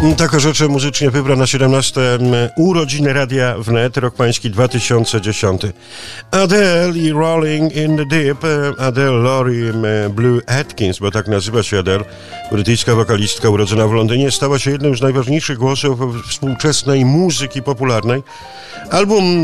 Taka rzecz muzycznie wybra na 17. urodziny Radia Wnet, rok pański 2010. Adele i Rolling in the Deep. Adele Laurie Blue Atkins, bo tak nazywa się Adele, brytyjska wokalistka urodzona w Londynie, stała się jednym z najważniejszych głosów współczesnej muzyki popularnej. Album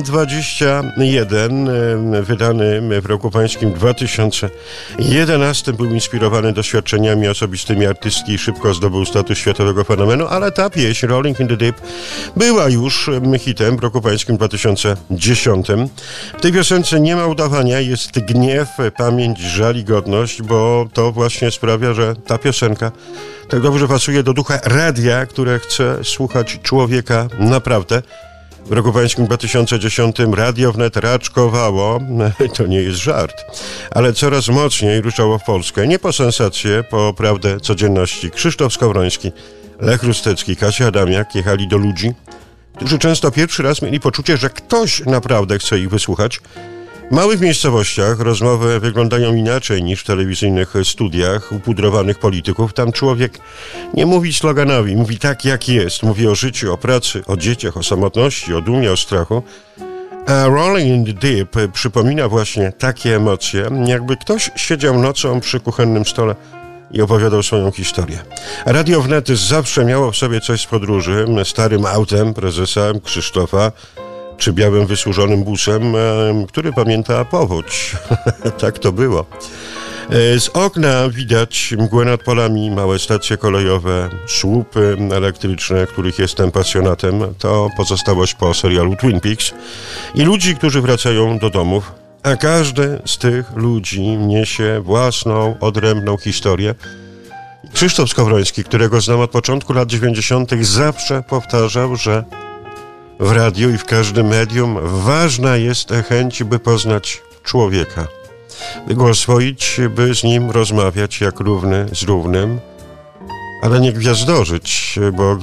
21, wydany w roku pańskim 2011, był inspirowany doświadczeniami osobistymi artystki i szybko zdobył status światowego fenomenu, ale ta pieśń Rolling in the Deep była już hitem w roku pańskim 2010. W tej piosence nie ma udawania, jest gniew, pamięć, żal i godność, bo to właśnie sprawia, że ta piosenka tak dobrze pasuje do ducha radia, które chce słuchać człowieka naprawdę. W roku pańskim 2010 Radio Wnet raczkowało, to nie jest żart, ale coraz mocniej ruszało w Polskę. Nie po sensację, po prawdę codzienności. Krzysztof Skowroński, Lech Rustecki, Kasia Adamiak jechali do ludzi, którzy często pierwszy raz mieli poczucie, że ktoś naprawdę chce ich wysłuchać. W małych miejscowościach rozmowy wyglądają inaczej niż w telewizyjnych studiach upudrowanych polityków. Tam człowiek nie mówi sloganami, mówi tak jak jest. Mówi o życiu, o pracy, o dzieciach, o samotności, o dumie, o strachu. A Rolling in the Deep przypomina właśnie takie emocje, jakby ktoś siedział nocą przy kuchennym stole i opowiadał swoją historię. Radio Wnet zawsze miało w sobie coś z podróży, starym autem prezesa Krzysztofa, czy białym wysłużonym busem, który pamięta powódź. Tak to było. Z okna widać mgłę nad polami, małe stacje kolejowe, słupy elektryczne, których jestem pasjonatem. To pozostałość po serialu Twin Peaks. I ludzi, którzy wracają do domów, a każdy z tych ludzi niesie własną, odrębną historię. Krzysztof Skowroński, którego znam od początku lat 90., zawsze powtarzał, że w radiu i w każdym medium ważna jest chęć, by poznać człowieka, by go oswoić, by z nim rozmawiać jak równy z równym, ale nie gwiazdorzyć, bo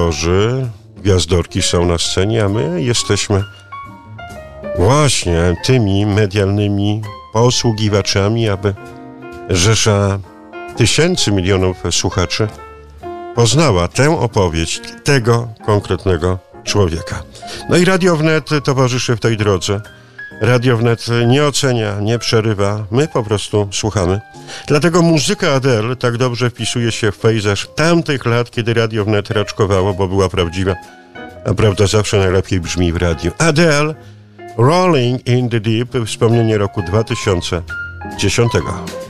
gwiazdorki są na scenie, a my jesteśmy właśnie tymi medialnymi posługiwaczami, aby rzesza tysięcy, milionów słuchaczy poznała tę opowieść tego konkretnego człowieka. No i Radio Wnet towarzyszy w tej drodze. Radio Wnet nie ocenia, nie przerywa, my po prostu słuchamy. Dlatego muzyka Adele tak dobrze wpisuje się w pejzaż tamtych lat, kiedy Radio Wnet raczkowało, bo była prawdziwa, a prawda zawsze najlepiej brzmi w radiu. Adele, Rolling in the Deep, wspomnienie roku 2010.